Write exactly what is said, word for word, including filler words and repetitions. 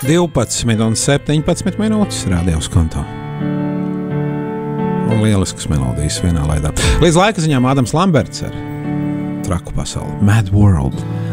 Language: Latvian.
divpadsmit un septiņpadsmit minūtes rādījās kontā. Un lielisks melodijas vienā laidā. Līdz laika ziņām Ādams Lamberts ar traku pasauli. Mad World.